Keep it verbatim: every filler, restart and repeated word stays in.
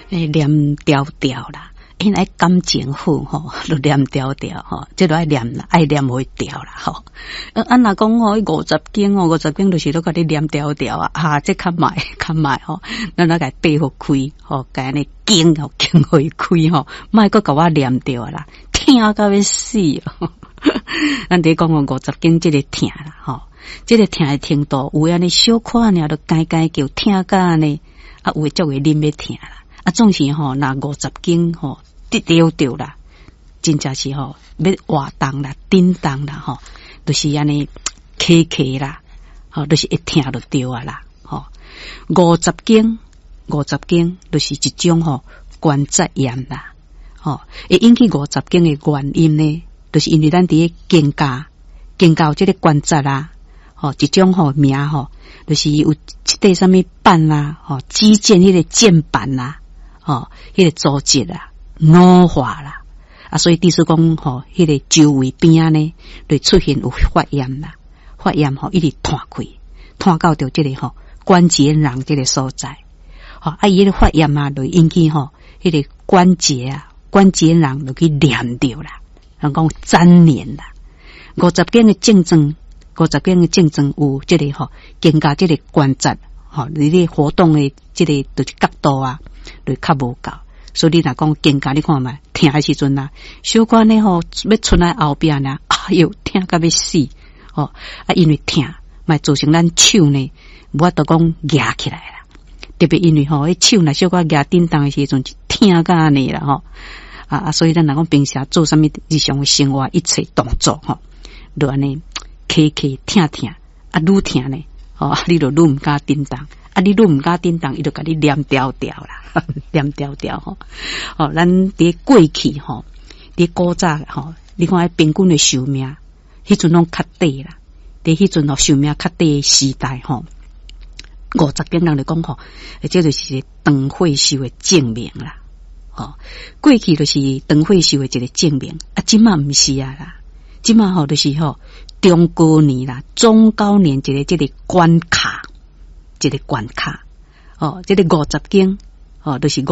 诶，念调调啦。因爱感情好吼，就念调调吼，即都爱念啦，爱念会调啦吼。啊，若讲吼，五十经哦，五十经就是都甲你念调调啊，哈，即较慢，较慢吼，咱来甲背好开吼，甲安尼经吼经会开吼，莫阁甲我念调啦，听到要死哦。咱伫讲五十经即个听啦吼，即个听的程度有安尼小可尔都改改叫听甲安尼，啊有诶足会啉要听啦。啊，总是吼，那五十经吼，得调调啦，真正是吼，要活动啦、叮当啦，吼，就是安尼客客啦，吼，就是一听就对啊啦，吼。五十经，五十经就是一种吼关节炎啦，吼，会引起五十经的原因呢，就是因为咱伫个肩胛，肩胛有即个关节啦，吼，一种吼名吼，就是有即个什么板啦，吼，肌腱迄个腱板啦。吼，迄、那个组织啦，老化啦，啊，所以第四讲吼，迄、那个周围边呢，会出现有发炎啦，发炎吼一直弹开，弹到着即个吼关节囊即个所在，吼啊，伊迄个发炎啊，就引起吼迄、那个关节啊，关节囊就去黏着啦，人讲粘连啦。五十经的症状，五十经的症状有即个吼，肩胛即个关节，吼，你咧活动的即个就是角度啊。就较无够，所以你若讲肩胛，你看觅听的时阵啊，小可呢吼要出来后边呢，哎哟，听甲要死哦！啊，因为听，咪造成咱手呢，无法度讲夹起来啦。特别因为吼，迄手若小可夹叮当的时阵，就听甲安尼啦吼。啊啊，所以咱若讲平时做啥物日常的生活一切动作吼，就安尼客客听听，啊，愈听呢，哦，你就愈毋敢叮当。啊！你愈毋敢叮当，伊就甲你念调调啦，念调调吼。哦，咱伫过去吼，伫古早吼，你看平均的寿命，迄阵拢较短啦。伫迄阵吼寿命较短的时代吼，五十经人来讲吼，这就是长寿寿的证明啦。哦，过去就是长寿寿的一个证明，啊，即嘛毋是啊啦，即嘛吼就是吼中高年啦，中高年一个即个关卡。一个关卡，哦，这个五十经，哦，就是